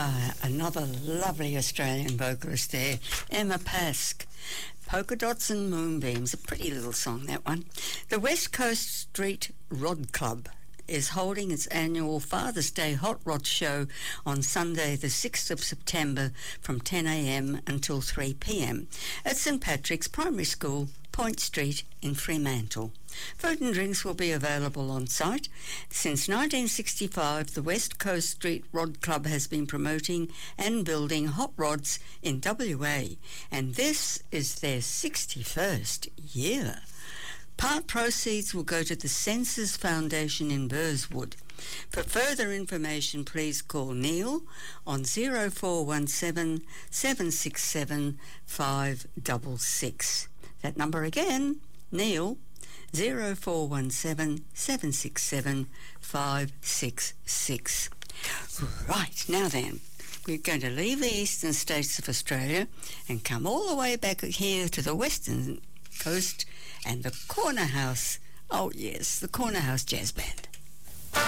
Another lovely Australian vocalist there, Emma Pask. Polka Dots and Moonbeams, a pretty little song, that one. The West Coast Street Rod Club is holding its annual Father's Day Hot Rod Show on Sunday the 6th of September from 10 a.m. until 3 p.m. at St Patrick's Primary School, Point Street in Fremantle. Food and drinks will be available on site. Since 1965, the West Coast Street Rod Club has been promoting and building hot rods in WA, and this is their 61st year. Part proceeds will go to the Senses Foundation in Burswood. For further information, please call Neil on 0417 767 566. That number again, Neil, 0417 767 566. Right, now then, we're going to leave the eastern states of Australia and come all the way back here to the western coast and the Corner House. Oh yes, the Corner House Jazz Band.